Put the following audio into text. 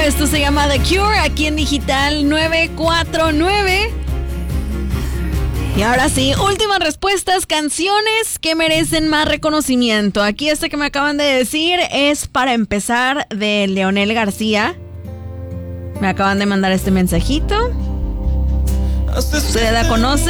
Esto se llama The Cure, aquí en Digital 949. Y ahora sí, últimas respuestas, canciones que merecen más reconocimiento. Aquí este que me acaban de decir es Para Empezar, de Leonel García. Me acaban de mandar este mensajito. ¿Usted la conoce?